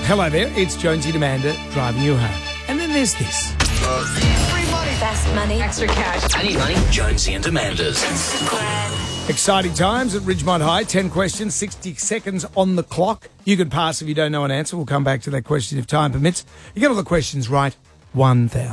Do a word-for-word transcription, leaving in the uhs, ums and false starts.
Hello there, it's Jonesy and Amanda driving you home. And then there's this. Free money. Fast money. Extra cash. I need money. Jonesy and Amanda's. Exciting times at Ridgemont High. ten questions, sixty seconds on the clock. You can pass if you don't know an answer. We'll come back to that question if time permits. You get all the questions right, one thousand.